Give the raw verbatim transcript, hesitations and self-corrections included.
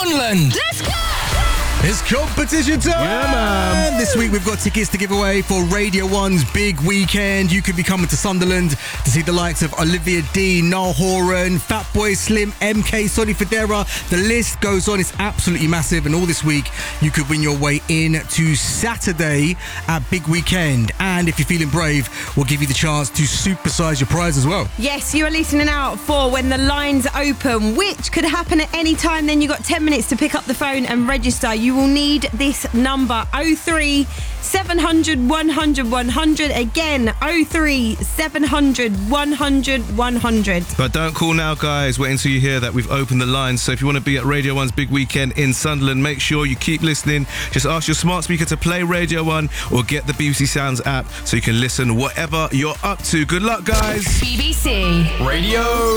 Sunderland. Let's go! It's competition time! Yeah, man. This week we've got tickets to give away for Radio one's big weekend. You could be coming to Sunderland to see the likes of Olivia Dean, Niall Horan, Fatboy Slim, M K, Sonny Fodera. The list goes on. It's absolutely massive. And all this week you could win your way in to Saturday at Big Weekend. And if you're feeling brave, we'll give you the chance to supersize your prize as well. Yes, you are listening out for when the lines open, which could happen at any time. Then you've got ten minutes to pick up the phone and register. You will need this number, oh three seven hundred one hundred one hundred. Again, oh three seven hundred one hundred one hundred. But don't call now, guys. Wait until you hear that we've opened the lines. So if you want to be at Radio one's big weekend in Sunderland, make sure you keep listening. Just ask your smart speaker to play Radio one or get the B B C Sounds app so you can listen whatever you're up to. Good luck, guys. B B C Radio